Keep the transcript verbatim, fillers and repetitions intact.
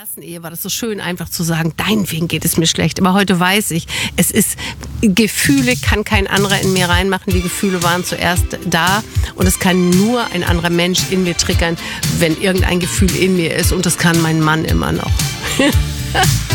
ersten Ehe war das so schön, einfach zu sagen, deinetwegen geht es mir schlecht. Aber heute weiß ich, es ist, Gefühle kann kein anderer in mir reinmachen. Die Gefühle waren zuerst da und es kann nur ein anderer Mensch in mir triggern, wenn irgendein Gefühl in mir ist. Und das kann mein Mann immer noch.